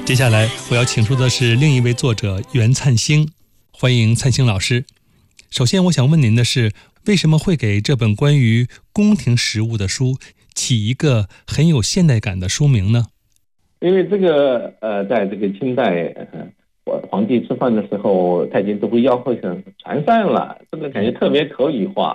接下来我要请出的是另一位作者袁灿星，欢迎灿星老师。首先我想问您的是，为什么会给这本关于宫廷食物的书起一个很有现代感的书名呢？ 因为这个在这个清代，皇帝吃饭的时候，太监都会吆喝声传膳了，这个感觉特别口语化。